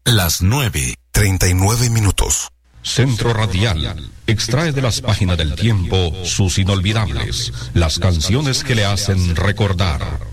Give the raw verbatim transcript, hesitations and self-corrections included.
Las nueve, treinta y nueve minutos. Centro Radial extrae de las páginas del tiempo sus inolvidables, las canciones que le hacen recordar.